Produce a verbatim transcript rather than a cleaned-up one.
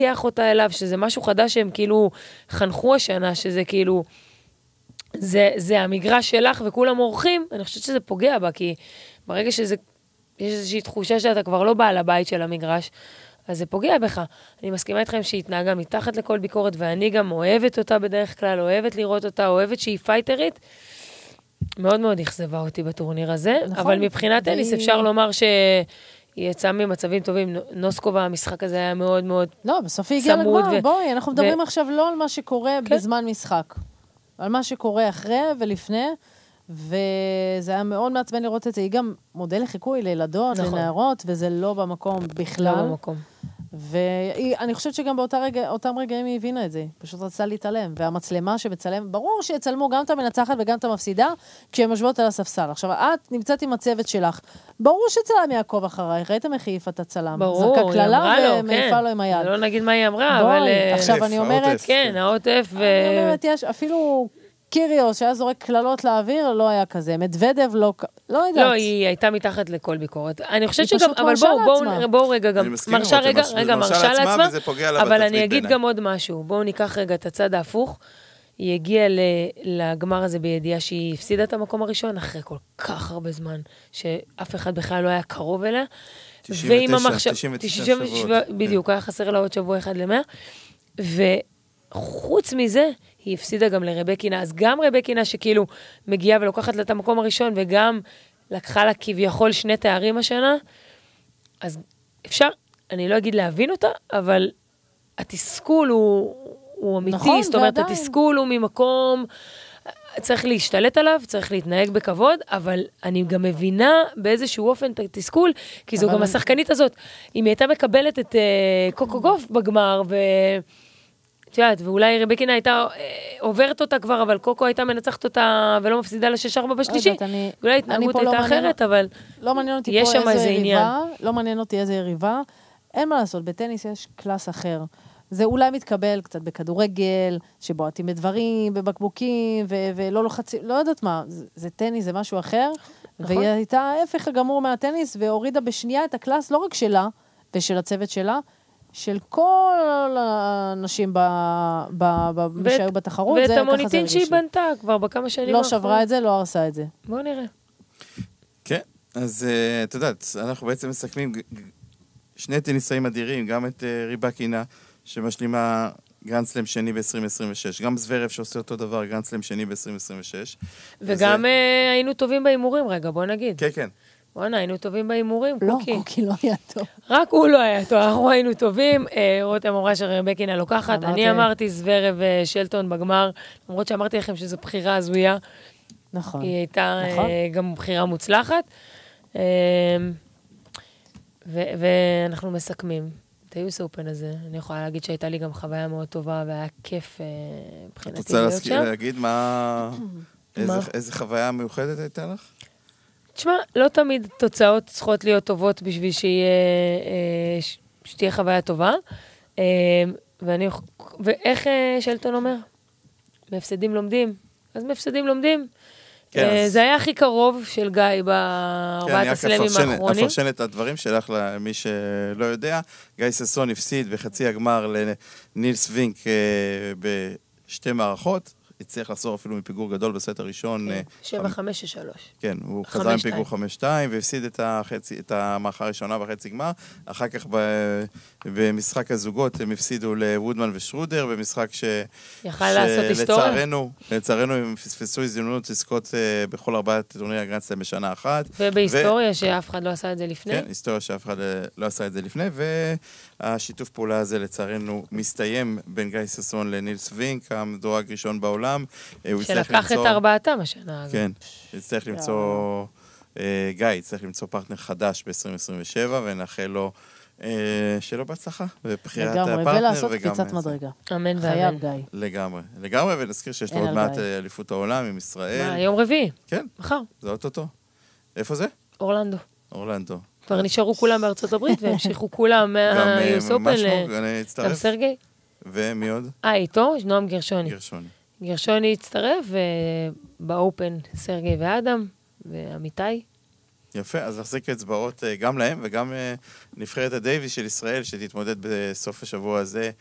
להכריח אותה אליו, שזה משהו חדש שהם כאילו חנכו השנה, שזה כאילו, זה, זה המגרש שלך וכולם אורחים, אני חושבת שזה פוגע בה, כי ברגע שזה, יש איזושהי תחושה שאתה כבר לא בעל הבית של המגרש, אז זה פוגע בך. אני מסכימה איתכם שהיא התנהגה מתחת לכל ביקורת, ואני גם אוהבת אותה בדרך כלל, אוהבת לראות אותה, אוהבת שהיא פייטרית, מאוד מאוד אכזבה אותי בטורניר הזה, נכון, אבל מבחינת טניס והיא... אפשר לומר ש... היא יצאה ממצבים טובים, נוסקובה, המשחק הזה היה מאוד מאוד צמוד. לא, בסוף היא הגיעה לגמר, ו... בואי, אנחנו מדברים ו... עכשיו לא על מה שקורה כן? בזמן משחק, על מה שקורה אחרי ולפני, וזה היה מאוד מעצבן לראות את זה. היא גם מודל לחיקוי לילדות, נכון. לנערות, וזה לא במקום בכלל. לא במקום. ואני חושבת שגם באותם רגעים היא הבינה את זה, פשוט רצתה להתעלם, והמצלמה שמצלם, ברור שיצלמו גם את המנצחת וגם את המפסידה, כשהן משבות על הספסל. עכשיו, את נמצאת עם הצוות שלך, ברור שצלם יעקב אחרייך, ראיתם איך היא העיפה את הצלם. ברור, זרקה כללה ומעיפה לו עם היד. לא נגיד מה היא אמרה, אבל... עכשיו אני אומרת... כן, העוטף ו... אני אומרת, יש אפילו... קיריוס, שהיה זורק כללות לאוויר, לא היה כזה. מדוודב, לא, לא יודעת. לא, היא הייתה מתחת לכל ביקורת. אני חושבת שגם, אבל בואו, בואו, בואו רגע גם, מרשה רגע, רגע, מרשה לעצמה, אבל אני אגיד גם עוד משהו. בואו ניקח רגע את הצד ההפוך. היא הגיעה לגמר הזה בידיעה שהיא הפסידה את המקום הראשון, אחרי כל כך הרבה זמן, שאף אחד בכלל לא היה קרוב אליה. תשעים ותשע, תשעים ותשע שבועות. בדיוק, היה חסר לה עוד שבוע אחד למאה. וחוץ מזה, היא הפסידה גם לרבקינה, אז גם רבקינה שכאילו מגיעה ולוקחת לה את המקום הראשון, וגם לקחה לה כביכול שני תארים השנה, אז אפשר, אני לא אגיד להבין אותה, אבל התסכול הוא, הוא אמיתי, נכון, זאת אומרת, ועדיין. התסכול הוא ממקום, צריך להשתלט עליו, צריך להתנהג בכבוד, אבל אני גם מבינה באיזשהו אופן את התסכול, כי זו גם אני... השחקנית הזאת, אם היא הייתה מקבלת את uh, קוקו גוף בגמר, ו... תשעת, ואולי רבקינה הייתה עוברת אותה כבר, אבל קוקו הייתה מנצחת אותה ולא מפסידה לשש ארבע בשלישי. אולי התנהגות הייתה אחרת, אבל יש שם איזה עניין. לא מעניין אותי איזה יריבה. אין מה לעשות, בטניס יש קלאס אחר. זה אולי מתקבל קצת בכדורגל, שבועטים בדברים, בבקבוקים, ולא לוחצים, לא יודעת מה. זה טניס, זה משהו אחר. והיא הייתה ההפך הגמור מהטניס, והורידה בשנייה את הקלאס, לא רק שלה, ושל הצוות שלה, של כל האנשים שהיו בתחרות. ואת המוניטין שהיא בנתה כבר בכמה שנים. לא שברה את זה, לא הרסה את זה. בואו נראה. כן, אז את יודעת, אנחנו בעצם מסכמים שני טניסאים אדירים, גם את ריבקינה, שמשלימה גרנדסלאם שני ב-עשרים עשרים ושש, גם זוורב שעושה אותו דבר, גרנדסלאם שני ב-עשרים עשרים ושש. וגם היינו טובים באימורים, רגע, בוא נגיד. כן, כן. בוא'נה, היינו טובים באימורים, לא, קוקי. לא, קוקי לא היה טוב. רק הוא לא היה טוב, אנחנו היינו טובים. רותם אמרה שרבקינה לוקחת, אני אמרתי זוורב ושלטון בגמר, למרות שאמרתי לכם שזו בחירה הזויה. נכון. היא הייתה גם בחירה מוצלחת. ואנחנו מסכמים. את היוס אופן הזה, אני יכולה להגיד שהייתה לי גם חוויה מאוד טובה, והיה כיף מבחינתי להיות שם. את רוצה להגיד מה... איזה חוויה מיוחדת הייתה לך? תשמע, לא תמיד תוצאות צריכות להיות טובות בשביל שתהיה חוויה טובה. ואני, ואיך שלטון אומר? מהפסדים לומדים. אז מהפסדים לומדים. זה היה הכי קרוב של גיא בארבעת הסלמים האחרונים. אני אפרשן את הדברים שלך למי שלא יודע. גיא ססון הפסיד בחצי הגמר לנילס וינק בשתי מערכות. הצליח לחזור אפילו מפיגור גדול בסט הראשון. שבע חמש שלוש. כן, הוא חזר עם פיגור חמש שתיים, והפסיד את המערכה הראשונה בחצי גמר. אחר כך במשחק הזוגות הם הפסידו לוודמן ושרודר, במשחק שלצערנו, לצערנו הם פספסו הזדמנות לזכות בכל ארבעת טורניר הגרנדסלאם בשנה אחת. ובהיסטוריה שאף אחד לא עשה את זה לפני. כן, היסטוריה שאף אחד לא עשה את זה לפני, והשיתוף פעולה הזה לצערנו מסתיים בין גיא ססון לנילס וינק, המדורג ראשון בעולם. שלקח את ארבעתם השנה. כן, יצטרך למצוא, גיא יצטרך למצוא פרטנר חדש ב-עשרים עשרים ושבע, ונאחל לו שלא בהצלחה, בבחירת הפרטנר. ולעשות קפיצת מדרגה. אמן ואמן. לגמרי, לגמרי, ונזכיר שיש לו עוד מעט אליפות העולם עם ישראל. מה, יום רביעי? כן. מחר. זה אוטוטו. איפה זה? אורלנדו. אורלנדו. כבר נשארו כולם בארצות הברית, והמשיכו כולם מהיוס אופן. גם סרגי. ומי עוד? אה, איתו, נועם גרשוני. גרשוני. גרשוני הצטרף, ובאופן סרגי ואדם, ועמיתי. יפה, אז נחזיק אצבעות גם להם וגם נבחרת הדייביס של ישראל, שתתמודד בסוף השבוע הזה